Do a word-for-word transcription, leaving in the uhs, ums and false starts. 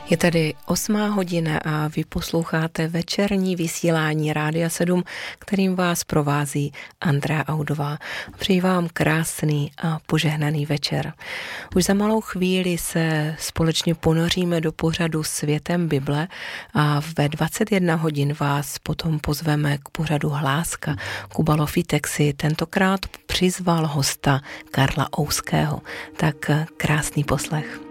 Je tady osmá hodina a vy posloucháte večerní vysílání Rádia sedm, kterým vás provází Andrea Audová. Přeji vám krásný a požehnaný večer. Už za malou chvíli se společně ponoříme do pořadu Světem Bible a ve dvacet jedna hodin vás potom pozveme k pořadu Hláska. Kuba Lofitek si tentokrát přizval hosta Karla Ouského. Tak krásný poslech.